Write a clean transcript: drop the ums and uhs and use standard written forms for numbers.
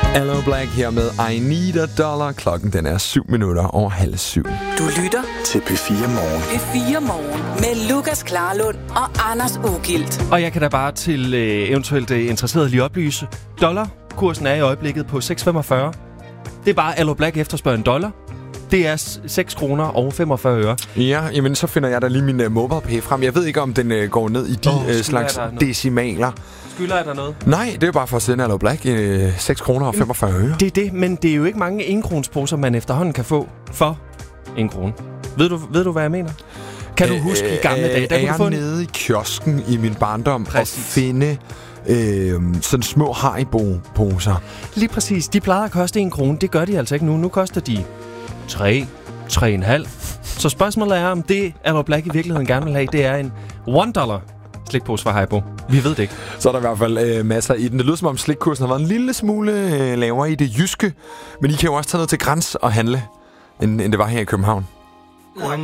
Aloe Blacc her med I Need a Dollar. Klokken den er 7:07. Du lytter til P4 Morgen. P4 Morgen med Lukas Klarlund og Anders Ugilt. Og jeg kan da bare til eventuelt interesserede lige oplyse. Dollarkursen er i øjeblikket på 6,45. Det er bare Aloe Blacc efterspørger $1. Det er 6 kroner og 45 øre. Ja, jamen så finder jeg da lige min MobilePay frem. Jeg ved ikke, om den går ned i de slags decimaler. Skylder jeg der noget? Nej, det er bare for at sende Aloe Blacc 6 kroner og 45 øre. Det er det, men det er jo ikke mange 1-kronesposer, man efterhånden kan få for 1 krone. Ved du hvad jeg mener? Kan du huske i gamle dage? Der er jeg nede i kiosken i min barndom og finde sådan små Haribo-poser? Lige præcis. De plejede at koste 1 krone. Det gør de altså ikke nu. Nu koster de 3,5. Så spørgsmålet er, om det Aloe Blacc i virkeligheden gerne vil have, det er en $1 slikpose fra Haribo. Vi ved det ikke. Så er der i hvert fald masser i den. Det lyder som om slikkursen har været en lille smule lavere i det jyske. Men I kan jo også tage noget til Græns og handle, end det var her i København.